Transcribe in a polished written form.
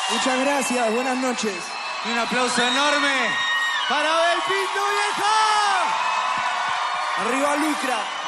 Muchas gracias, buenas noches. Y un aplauso enorme para Abel Pinto, viejo. Arriba Lucra.